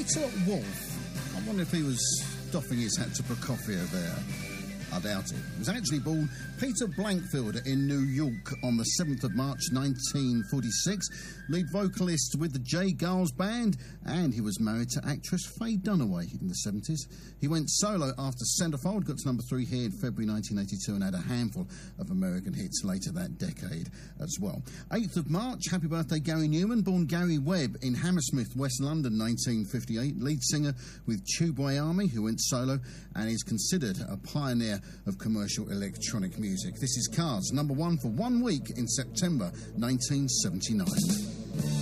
Peter Wolf. I wonder if he was doffing his hat to Prokofiev there. I doubt it. He was actually born Peter Blankfield in New York on the 7th of March 1946, lead vocalist with the J. Giles Band, and he was married to actress Faye Dunaway in the 70s. He went solo after Centerfold, got to number 3 here in February 1982 and had a handful of American hits later that decade as well. 8th of March, happy birthday Gary Newman, born Gary Webb in Hammersmith, West London, 1958, lead singer with Tubeway Army, who went solo and is considered a pioneer of commercial electronic music. This is Cars, number 1 for 1 week in September 1979.